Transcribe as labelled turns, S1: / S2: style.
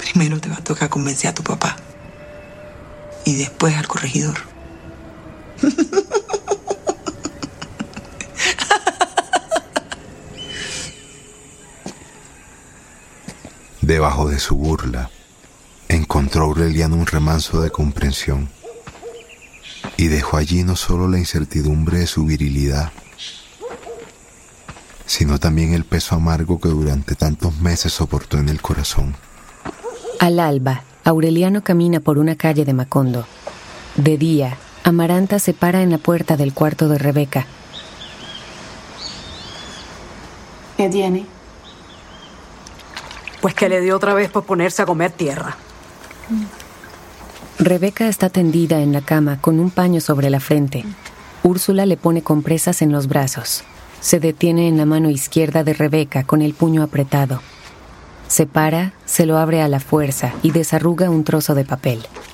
S1: Primero te va a tocar convencer a tu papá. Y después al corregidor.
S2: Debajo de su burla, encontró Aureliano un remanso de comprensión y dejó allí no solo la incertidumbre de su virilidad, sino también el peso amargo que durante tantos meses soportó en el corazón.
S3: Al alba, Aureliano camina por una calle de Macondo. De día, Amaranta se para en la puerta del cuarto de Rebeca.
S4: ¿Qué tiene?
S5: Pues que le dio otra vez por ponerse a comer tierra.
S3: Rebeca está tendida en la cama con un paño sobre la frente. Úrsula le pone compresas en los brazos. Se detiene en la mano izquierda de Rebeca con el puño apretado. Se para, se lo abre a la fuerza y desarruga un trozo de papel.